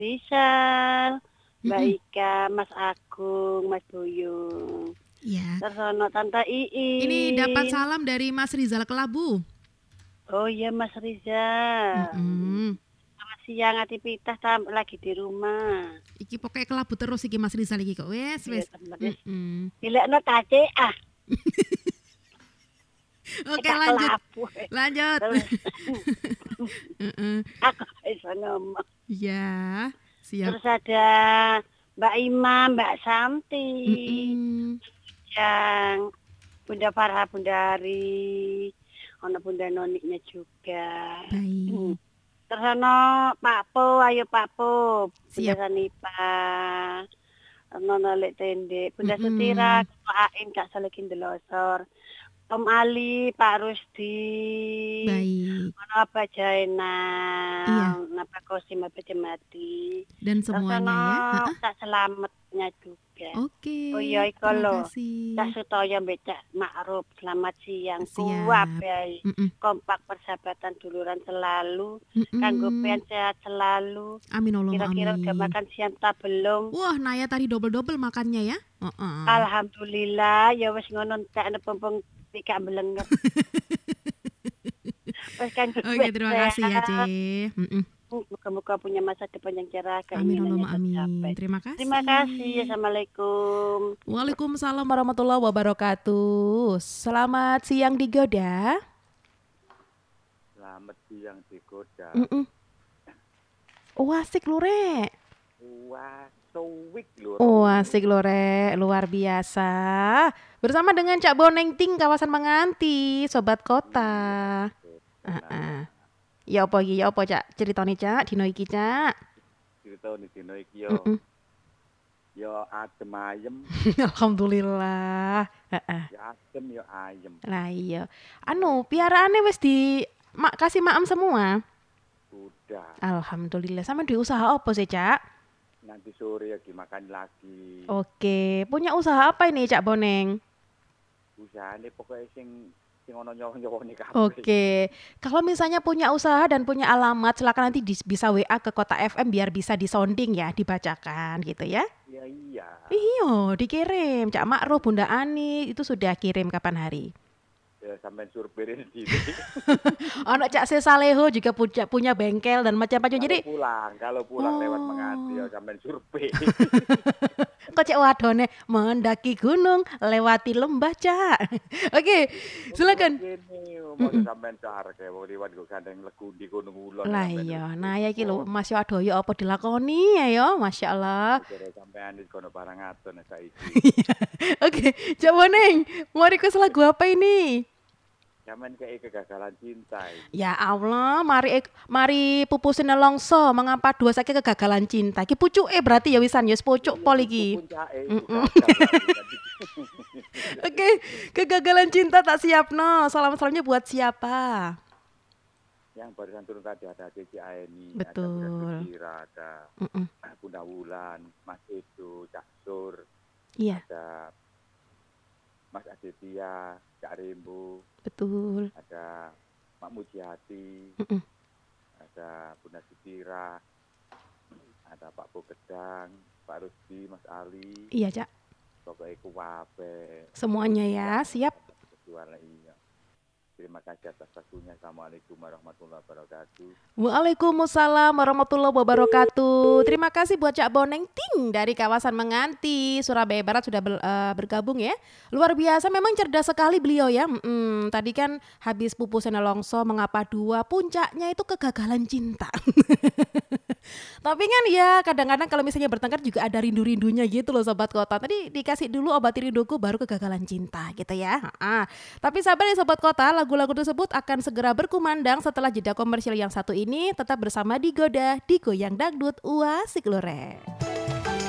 Rizal, Mbak Mm-mm. Ika, Mas Agung, Mas Buyung. Ya. Terus ono Tante Ini dapat Iin. salam dari Mas Rizal Kelabu. Oh iya Mas Rizal. Mm-mm. Selamat siang aktivitas lagi di rumah. Iki pokoknya kelabu terus iki Mas Rizal iki kok. Wes, Iya wes. teman wis. Mm-mm. Dilekno kace Oke, tak lanjut. kelabu. Lanjut. Terus Heeh. aku iso ngomong. Ya, siap. Terus ada Mbak Imam, Mbak Santi, Mm-mm. yang Bunda Farha, Bunda Ari, ono Bunda Noniknya juga. Baik. Terus ono Pak Po, ayo Pak Po, Bunda Siap. Sanipa, ono Lek Tende, Bunda Sutira, Mm-mm. Pak Ain, Kak Salekin Delosor, Om Ali, Pak Rusdi, Baik. ono Abah Iya, Jainal, Napa Kosim, Abah Jemati. dan Terus semuanya ono ya. Heeh. tak selamatnya juga. Oke, Oh iya iku terima lho. Cak kasih. Sutoyo becak Ma'ruf, selamat siang. Kuat Siap. ya. Mm-mm. Kompak persahabatan duluran selalu. Kanggo Mm-mm. pian sehat selalu. Amin Allahumma Kira-kira udah amin. makan siang tak belum? Wah, Naya tadi double-double makannya ya. Heeh. Alhamdulillah ya wis ngono tak nepempeng pika belenget. Wis kan Oke, terima kasih ya, sehat. Ce. Mm-mm. Muka-muka punya masa depan yang cerah, Amin keinginannya Allahumma amin. tercapai. Terima Terima kasih. kasih. Assalamualaikum. Waalaikumsalam warahmatullahi wabarakatuh. Selamat siang Digoda. Selamat siang Digoda. Mm-mm. Oh, asik lu, Rek. Wah, sowik lho. Oh, asik lu, Rek. Luar biasa. Bersama dengan Cak Boneng Ting, kawasan Menganti, Sobat Kota. Nah, Ya apa iki? Ya apa, Cak? Ceritane, Cak, dino iki, Cak. cerita nih dino iki Mm-mm. yo adem ayem, Alhamdulillah. Heeh. ya adem yo ayem. Lah iya. Anu, piaraane wis kasih maem semua. Udah, Alhamdulillah. Sama di usaha apa sih, Cak? nanti sore lagi makan lagi. Oke, punya usaha apa ini, Cak Boneng? Usahane pokoknya sing ono nyawa-nyawane kabeh. Oke, kalau misalnya punya usaha dan punya alamat, silakan nanti bisa WA ke Kota FM biar bisa disounding ya, dibacakan gitu ya. Ya iya. Iya, dikirim. Cak Makruh, Bunda Ani, itu sudah kirim kapan hari? Ya sampean surpirin di Ono Cak Sesaleho juga punya bengkel dan macam-macam. Jadi, kalau pulang lewat Menganti oh, ya sampean survei. kok cek wadone mendaki gunung, lewati lembah, Cak. Oke, silakan. Mau sampean cahar kayak mau liwat kok gandeng legu di Gunung Ulon. Lah iya, nah ya iki lho Mas Wadoyo apa dilakoni ya yo, Masya Allah. Sampean di kono barang aton saiki. Oke, Cak Boneng, mau request lagu apa ini? Sampean kayak kegagalan cinta. Ya Allah, mari pupusin nelongso, mengapa dua sakit kegagalan cinta. Ki pucuke berarti ya wisan ya pucuk pol iki. Mm-mm. Oke, kegagalan cinta tak siap no. Salam-salamnya buat siapa? Yang barusan turun tadi ada Cici Aeni, ada Bunda Betul. Sutira, ada Mm-mm. Bunda Wulan, Mas Edo, Cak Sur, Iya, ada Mas Aditya, Cak Rembo, betul. ada Mak Mujiati, Mm-mm. ada Bunda Sutira, ada Pak Bogedang, Pak Rusdi, Mas Ali, Iya, Cak. pokoknya kuwabe. Semuanya ya, siap. Iya. Terima kasih atas waktunya. Assalamualaikum warahmatullahi wabarakatuh. Waalaikumsalam warahmatullahi wabarakatuh. Terima kasih buat Cak Boneng Ting dari kawasan Menganti, Surabaya Barat sudah bergabung ya. Luar biasa, memang cerdas sekali beliau ya. Tadi kan habis pupus Longso, mengapa dua, puncaknya itu kegagalan cinta. Tapi kan ya kadang-kadang kalau misalnya bertengkar juga ada rindu-rindunya gitu loh Sobat Kota. Tadi dikasih dulu obati rinduku baru kegagalan cinta gitu ya. Tapi sabar ya Sobat Kota, lagu-lagu tersebut akan segera berkumandang setelah jeda komersial yang satu ini. Tetap bersama Digoda, Digoyang Dangdut, Uasik Lore.